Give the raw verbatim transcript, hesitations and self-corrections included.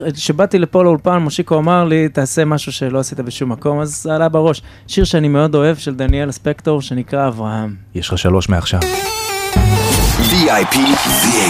כשבאתי לפה לאולפן, מושיקו אמר לי, תעשה משהו שלא עשית בשום מקום, אז זה עלה בראש. שיר שאני מאוד אוהב של דניאל ספקטור, שנקרא אברהם. יש לך שלוש מעכשיו. וי איי פי וי איי